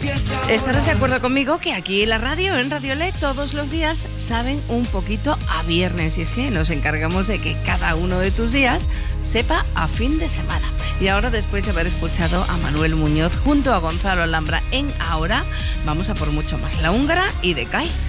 Estarás de acuerdo conmigo que aquí en la radio, en Radio LED, todos los días saben un poquito a viernes. Y es que nos encargamos de que cada uno de tus días sepa a fin de semana. Y ahora, después de haber escuchado a Manuel Muñoz junto a Gonzalo Alhambra en Ahora, vamos a por mucho más. La Húngara y Decay.